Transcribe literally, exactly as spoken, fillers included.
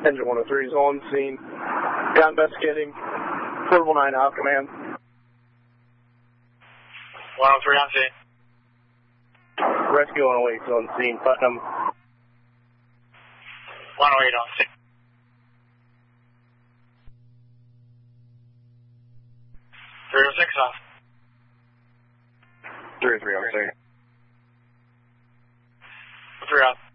Engine one oh three is on scene. Got investigating. Portable nine out command. one oh three on scene. Rescue one oh eight is on scene. Putnam. one oh eight on scene. three oh six on. three oh three on scene. three on.